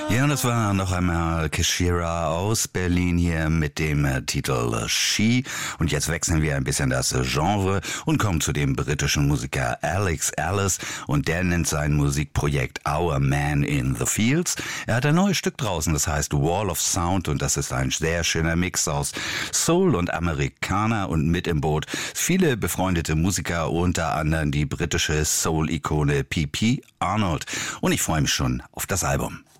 Ja, und das war noch einmal Keshira aus Berlin hier mit dem Titel She. Und jetzt wechseln wir ein bisschen das Genre und kommen zu dem britischen Musiker Alex Ellis. Und der nennt sein Musikprojekt Our Man in the Fields. Er hat ein neues Stück draußen, das heißt Wall of Sound. Und das ist ein sehr schöner Mix aus Soul und Amerikaner. Und mit im Boot viele befreundete Musiker, unter anderem die britische Soul-Ikone P.P. Arnold. Und ich freue mich schon auf das Album.